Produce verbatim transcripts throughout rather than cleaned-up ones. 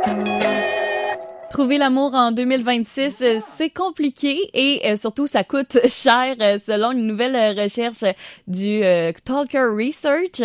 Trouver l'amour en deux mille vingt-six, c'est compliqué et euh, surtout ça coûte cher euh, selon une nouvelle recherche du euh, Talker Research.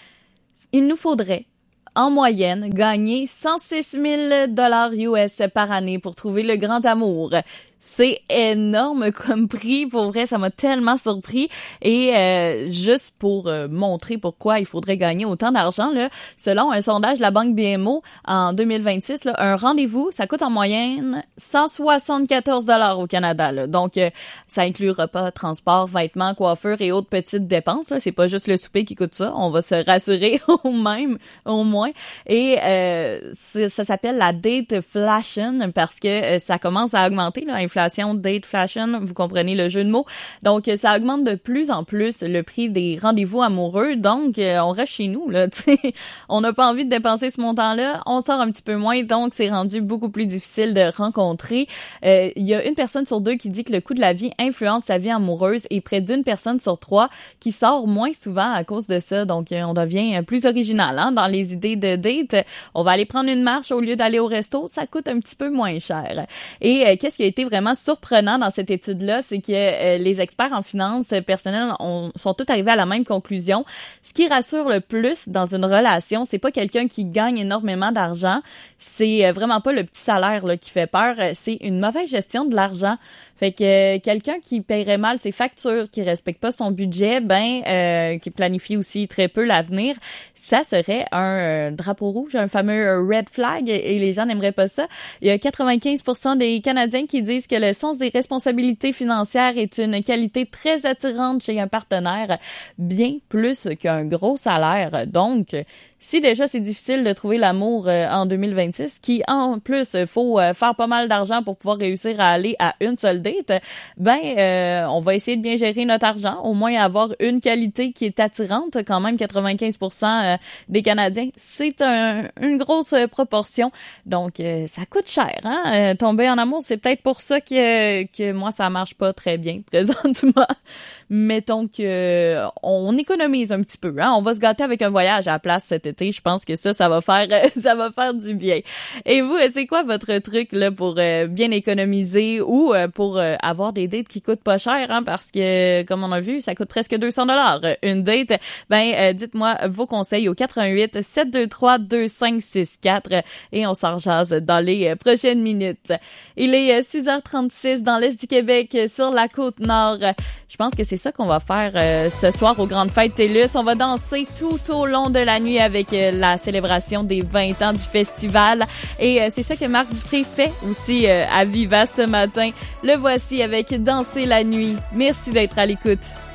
Il nous faudrait en moyenne gagner cent six mille dollars U S par année pour trouver le grand amour. C'est énorme comme prix, pour vrai, ça m'a tellement surpris. Et euh, juste pour euh, montrer pourquoi il faudrait gagner autant d'argent, là, selon un sondage de la Banque B M O en deux mille vingt-six, là, un rendez-vous, ça coûte en moyenne cent soixante-quatorze dollars au Canada. Là. Donc, euh, ça inclut repas, transport, vêtements, coiffure et autres petites dépenses. Là. C'est pas juste le souper qui coûte ça, on va se rassurer au même, au moins. Et euh, ça s'appelle la dateflation parce que euh, ça commence à augmenter, là, inflation, dateflation, vous comprenez le jeu de mots. Donc, ça augmente de plus en plus le prix des rendez-vous amoureux. Donc, on reste chez nous, là, tu sais. On n'a pas envie de dépenser ce montant-là. On sort un petit peu moins, donc c'est rendu beaucoup plus difficile de rencontrer. Euh, il y a une personne sur deux qui dit que le coût de la vie influence sa vie amoureuse et près d'une personne sur trois qui sort moins souvent à cause de ça. Donc, on devient plus original, hein, dans les idées de date. On va aller prendre une marche au lieu d'aller au resto. Ça coûte un petit peu moins cher. Et euh, qu'est-ce qui a été vraiment surprenant dans cette étude-là, c'est que euh, les experts en finances personnelles ont, sont tous arrivés à la même conclusion. Ce qui rassure le plus dans une relation, c'est pas quelqu'un qui gagne énormément d'argent, c'est euh, vraiment pas le petit salaire là, qui fait peur, c'est une mauvaise gestion de l'argent. Fait que euh, quelqu'un qui paierait mal ses factures, qui respecte pas son budget, ben euh, qui planifie aussi très peu l'avenir, ça serait un euh, drapeau rouge, un fameux red flag, et les gens n'aimeraient pas ça. Il y a quatre-vingt-quinze pour cent des Canadiens qui disent que le sens des responsabilités financières est une qualité très attirante chez un partenaire, bien plus qu'un gros salaire. Donc, si déjà c'est difficile de trouver l'amour euh, en deux mille vingt-six, qui en plus faut euh, faire pas mal d'argent pour pouvoir réussir à aller à une seule date, ben euh, on va essayer de bien gérer notre argent, au moins avoir une qualité qui est attirante. Quand même, quatre-vingt-quinze pour cent euh, des Canadiens, c'est un, une grosse euh, proportion. Donc euh, ça coûte cher, hein. Euh, tomber en amour, c'est peut-être pour ça que que moi ça marche pas très bien présentement. Mettons que euh, on économise un petit peu, hein. On va se gâter avec un voyage à la place cet été. Je pense que ça, ça va faire, ça va faire du bien. Et vous, c'est quoi votre truc là pour euh, bien économiser ou euh, pour euh, avoir des dates qui coûtent pas cher, hein, parce que comme on a vu, ça coûte presque deux cents dollars une date. Ben, euh, dites-moi vos conseils au quatre un huit, sept deux trois, deux cinq six quatre et on s'en jase dans les prochaines minutes. Il est six heures trente-six dans l'Est du Québec, sur la Côte-Nord. Je pense que c'est ça qu'on va faire euh, ce soir aux Grandes Fêtes TELUS. On va danser tout au long de la nuit avec euh, la célébration des vingt ans du festival. Et euh, c'est ça que Marc Dupré fait aussi euh, à Viva ce matin. Le voici avec Danser la nuit. Merci d'être à l'écoute.